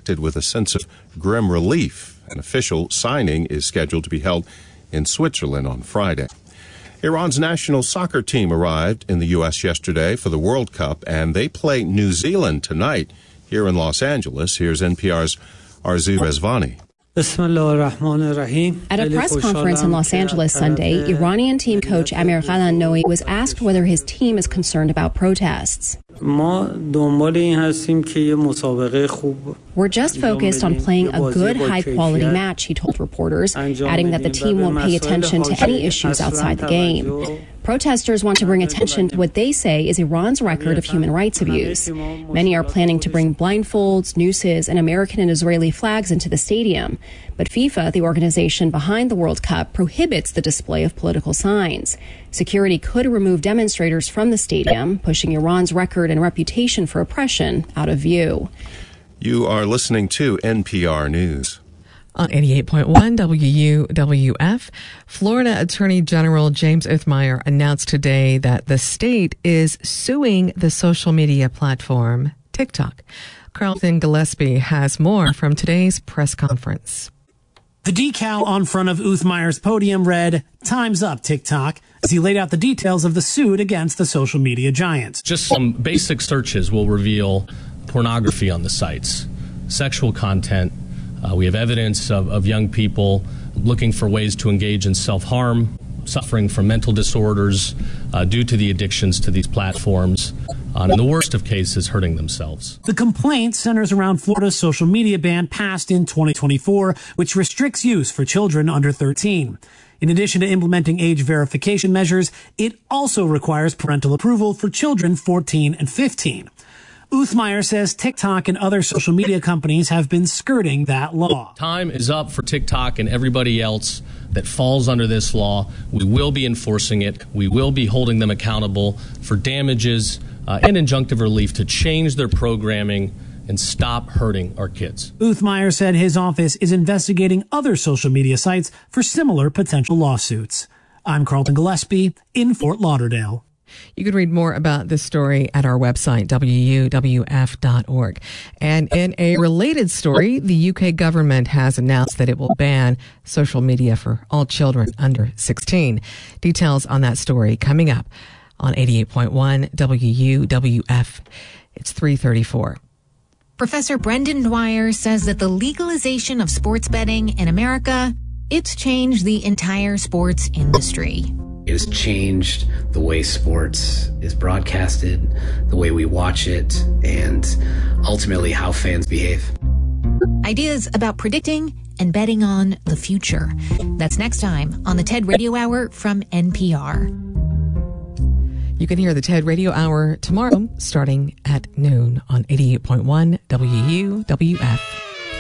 with a sense of grim relief. An official signing is scheduled to be held in Switzerland on Friday. Iran's national soccer team arrived in the U.S. yesterday for the World Cup, and they play New Zealand tonight here in Los Angeles. Here's NPR's Arzu Rezvani. At a press conference in Los Angeles Sunday, Iranian team coach Amir Ghalanoi was asked whether his team is concerned about protests. We're just focused on playing a good, high-quality match, he told reporters, adding that the team won't pay attention to any issues outside the game. Protesters want to bring attention to what they say is Iran's record of human rights abuse. Many are planning to bring blindfolds, nooses, and American and Israeli flags into the stadium. But FIFA, the organization behind the World Cup, prohibits the display of political signs. Security could remove demonstrators from the stadium, pushing Iran's record and reputation for oppression out of view. You are listening to NPR News. On 88.1 WUWF, Florida Attorney General James Uthmeier announced today that the state is suing the social media platform TikTok. Carlton Gillespie has more from today's press conference. The decal on front of Uthmeier's podium read, "Time's up, TikTok," as he laid out the details of the suit against the social media giant. Just some basic searches will reveal pornography on the sites, sexual content. We have evidence of young people looking for ways to engage in self-harm, suffering from mental disorders due to the addictions to these platforms, and in the worst of cases, hurting themselves. The complaint centers around Florida's social media ban passed in 2024, which restricts use for children under 13. In addition to implementing age verification measures, it also requires parental approval for children 14 and 15. Uthmeier says TikTok and other social media companies have been skirting that law. Time is up for TikTok and everybody else that falls under this law. We will be enforcing it. We will be holding them accountable for damages and injunctive relief to change their programming and stop hurting our kids. Uthmeier said his office is investigating other social media sites for similar potential lawsuits. I'm Carlton Gillespie in Fort Lauderdale. You can read more about this story at our website, wuwf.org. And in a related story, the UK government has announced that it will ban social media for all children under 16. Details on that story coming up on 88.1 WUWF. It's 3:34. Professor Brendan Dwyer says that the legalization of sports betting in America, it's changed the entire sports industry. It has changed the way sports is broadcasted, the way we watch it, and ultimately how fans behave. Ideas about predicting and betting on the future. That's next time on the TED Radio Hour from NPR. You can hear the TED Radio Hour tomorrow starting at noon on 88.1 WUWF.